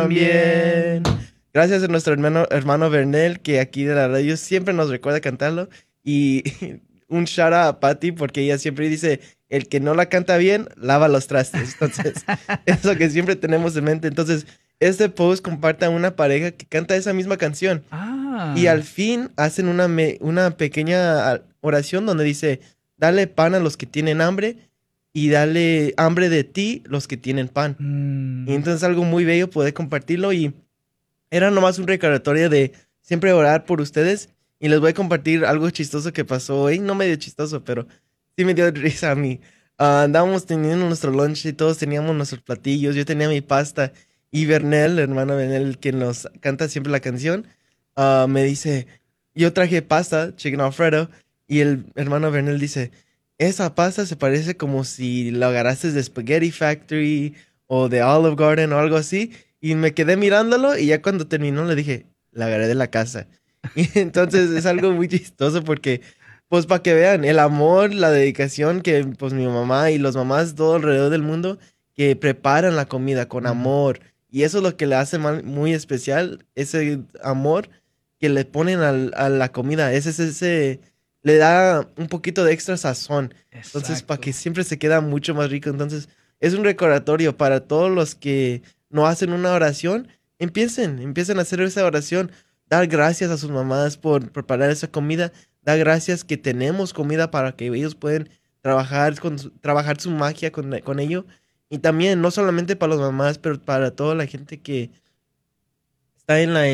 Bien. También. Gracias a nuestro hermano Bernel, que aquí de la radio siempre nos recuerda cantarlo. Y un shout out a Patty, porque ella siempre dice, el que no la canta bien, lava los trastes. Entonces, es lo que siempre tenemos en mente. Entonces, este post comparte a una pareja que canta esa misma canción. Y al Ah. fin hacen una pequeña oración donde dice, dale pan a los que tienen hambre y dale hambre de ti los que tienen pan. Y mm, entonces algo muy bello poder compartirlo y era nomás un recordatorio de siempre orar por ustedes y les voy a compartir algo chistoso que pasó hoy, no medio chistoso, pero sí me dio risa a mí. Andábamos teniendo nuestro lunch y todos teníamos nuestros platillos, yo tenía mi pasta y Bernel, el hermano Bernel, quien nos canta siempre la canción, me dice, yo traje pasta, chicken Alfredo, y el hermano Bernel dice, esa pasta se parece como si la agarraste de Spaghetti Factory o de Olive Garden o algo así. Y me quedé mirándolo y ya cuando terminó le dije, la agarré de la casa. Y entonces es algo muy chistoso porque, pues para que vean, el amor, la dedicación que pues mi mamá y los mamás todo alrededor del mundo que preparan la comida con mm, amor. Y eso es lo que le hace muy especial, ese amor que le ponen a la comida. Ese, le da un poquito de extra sazón. Entonces, para que exacto. siempre se queda mucho más rico. Entonces, es un recordatorio para todos los que no hacen una oración, empiecen a hacer esa oración, dar gracias a sus mamás por preparar esa comida, dar gracias que tenemos comida para que ellos pueden trabajar su magia con ello. Y también, no solamente para las mamás, pero para toda la gente que está en la